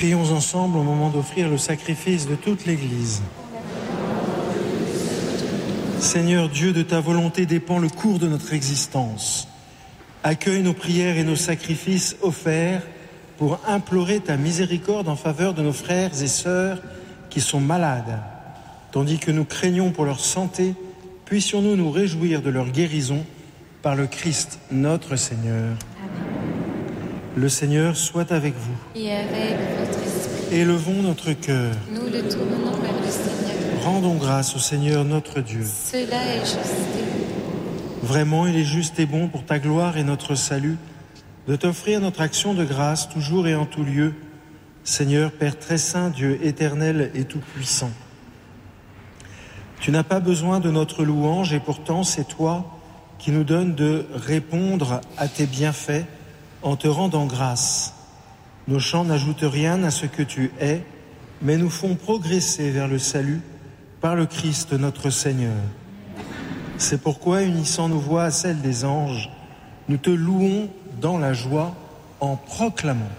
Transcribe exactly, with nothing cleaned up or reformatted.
Prions ensemble au moment d'offrir le sacrifice de toute l'Église. Seigneur Dieu, de ta volonté dépend le cours de notre existence. Accueille nos prières et nos sacrifices offerts pour implorer ta miséricorde en faveur de nos frères et sœurs qui sont malades. Tandis que nous craignons pour leur santé, puissions-nous nous réjouir de leur guérison par le Christ notre Seigneur. Amen. Le Seigneur soit avec vous. Et avec votre esprit. Élevons notre cœur. Nous le tournons vers le Seigneur. Rendons grâce au Seigneur notre Dieu. Cela est juste et bon. Vraiment, il est juste et bon pour ta gloire et notre salut de t'offrir notre action de grâce toujours et en tout lieu, Seigneur, Père très saint, Dieu éternel et tout-puissant. Tu n'as pas besoin de notre louange et pourtant c'est toi qui nous donnes de répondre à tes bienfaits en te rendant grâce. Nos chants n'ajoutent rien à ce que tu es, mais nous font progresser vers le salut par le Christ notre Seigneur. C'est pourquoi, unissant nos voix à celles des anges, nous te louons dans la joie en proclamant.